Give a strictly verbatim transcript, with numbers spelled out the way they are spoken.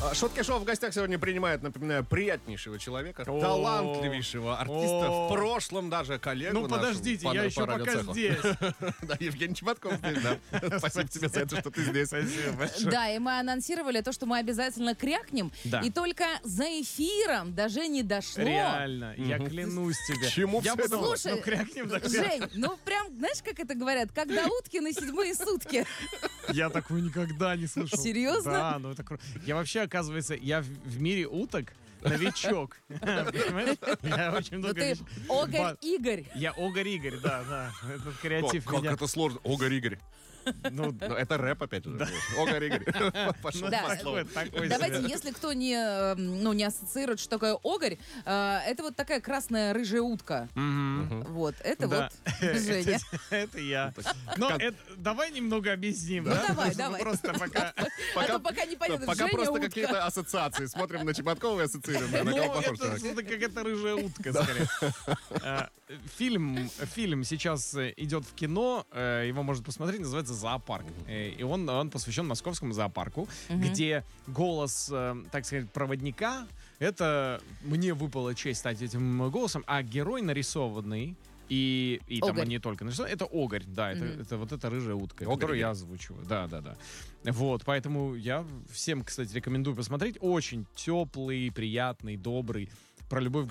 Шутки Шоу в гостях сегодня принимает, напоминаю, приятнейшего человека, талантливейшего артиста, в прошлом даже коллегу. Ну, подождите, я еще пока здесь. Да, Евгений Чеботков здесь, да. Спасибо тебе за это, что ты здесь. Спасибо большое. Да, и мы анонсировали то, что мы обязательно крякнем, и только за эфиром даже не дошло. Реально, я клянусь тебе. К чему я все это? Слушай, ну, крякнем, да крякнем. Жень, ну прям, знаешь, как это говорят, как до утки на седьмые сутки. Я такого никогда не слышал. Серьезно? Да, ну это круто. Я вообще, оказывается, я в, в мире уток новичок. Понимаешь? Я очень Ну много... ты Огарь Игорь. Я Огарь Игорь, да, да. Этот креатив Как меня... это сложно. Огарь Игорь. Ну, Ну, это рэп опять же. Огарь Игорь. Пошел Да. по слову. такой, такой Давайте, себе. если кто не, э, ну, не ассоциирует, что такое огарь, э, это вот такая красная рыжая утка. Вот, это Да. вот Женя. Это я. Но это- давай немного объясним. Ну, да? давай, Просто- давай. Просто пока... А то пока не понятно, Пока Женя просто утка. какие-то ассоциации. Смотрим на Чеботкова и ассоциируем. На Ну, кого похож это человек? что-то какая-то рыжая утка, скорее. А, Фильм, фильм сейчас э, идет в кино, э, его можно посмотреть, называется «Зоопарк». Э, И он, он посвящен московскому зоопарку, где голос, э, так сказать, проводника, это мне выпала честь стать этим голосом, а герой нарисованный, и, и там Огарь. не только нарисован, это Огарь, да, это, это вот эта рыжая утка, Огарь, которую Игорь. я озвучиваю. Да, да, да. Вот, поэтому я всем, кстати, рекомендую посмотреть. Очень теплый, приятный, добрый, про любовь к